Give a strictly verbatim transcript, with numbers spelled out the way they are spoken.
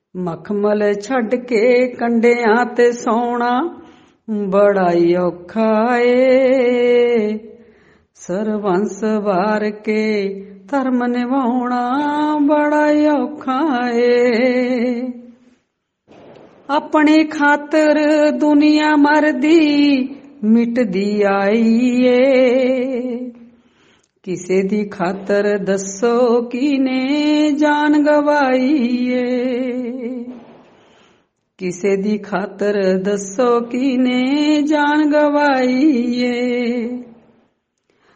ਮਖਮਲ ਛੱਡ ਕੇ ਕੰਡਿਆਂ ਤੇ ਸੌਣਾ ਬੜਾ ਹੀ ਔਖਾ ਏ। ਸਰਬੰਸ ਵਾਰ ਕੇ ਧਰਮ ਨਿਭਾਉਣਾ ਬੜਾ ਹੀ ਔਖਾ ਏ। ਆਪਣੀ ਖਾਤਰ ਦੁਨੀਆ ਮਰਦੀ ਮਿਟਦੀ ਆਈ ਏ। ਕਿਸੇ ਦੀ ਖਾਤਰ ਦੱਸੋ ਕਿਨੇ ਜਾਨ ਗਵਾਈ ਏ। ਕਿਸੇ ਦੀ ਖਾਤਰ ਦੱਸੋ ਕਿਨੇ ਜਾਨ ਗਵਾਈ ਏ।